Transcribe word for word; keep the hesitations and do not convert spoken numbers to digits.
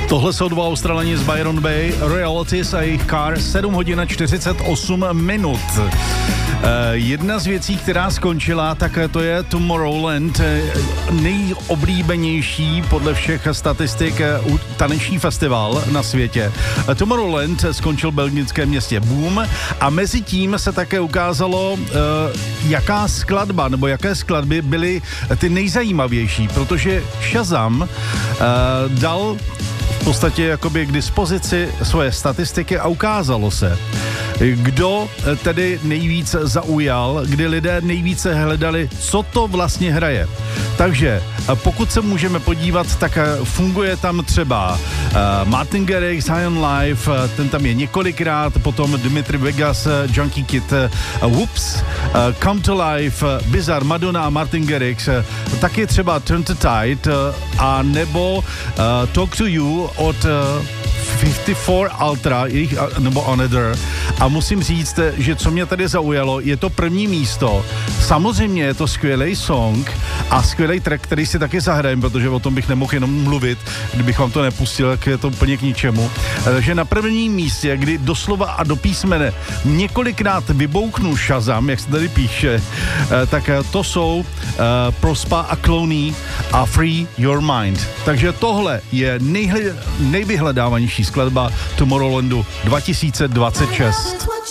Tohle jsou dva Australani z Byron Bay, Royalties a jejich Car, sedm hodin a čtyřicet osm minut. Jedna z věcí, která skončila, tak to je Tomorrowland, nejoblíbenější podle všech statistik taneční festival na světě. Tomorrowland skončil v belgickém městě Boom a mezi tím se také ukázalo, jaká skladba nebo jaké skladby byly ty nejzajímavější, protože Shazam dal v podstatě jakoby k dispozici svoje statistiky a ukázalo se, kdo tedy nejvíc zaujal, kdy lidé nejvíce hledali, co to vlastně hraje. Takže pokud se můžeme podívat, tak funguje tam třeba Martin Garrix, High on Life, ten tam je několikrát, potom Dimitri Vegas, Junkie Kid, Whoops, Come to Life, Bizarre, Madonna a Martin Garrix, taky třeba Turn to Tide a nebo Talk to You od padesát čtyři Ultra, jejich, nebo Another. A musím říct, že co mě tady zaujalo, je to první místo. Samozřejmě je to skvělý song a skvělý track, který si taky zahrajem, protože o tom bych nemohl jenom mluvit, kdybych vám to nepustil, tak je to úplně k ničemu. Takže na prvním místě, kdy doslova a do písmene několikrát vybouknul Shazam, jak se tady píše, tak to jsou Prospa a Clooney a Free Your Mind. Takže tohle je nejhle, nejvyhledávanější skladba Tomorrowlandu dva tisíce dvacet šest.